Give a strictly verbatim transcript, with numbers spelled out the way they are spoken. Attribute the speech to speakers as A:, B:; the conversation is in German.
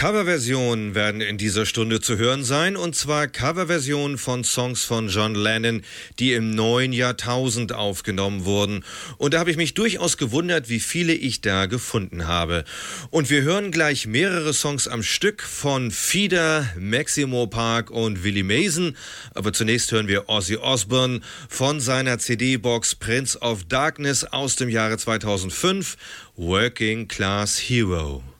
A: Coverversionen werden in dieser Stunde zu hören sein, und zwar Coverversionen von Songs von John Lennon, die im neuen Jahrtausend aufgenommen wurden. Und da habe ich mich durchaus gewundert, wie viele ich da gefunden habe. Und wir hören gleich mehrere Songs am Stück von Feeder, Maximo Park und Willie Mason. Aber zunächst hören wir Ozzy Osbourne von seiner C D-Box Prince of Darkness aus dem Jahre zweitausendfünf, Working Class Hero.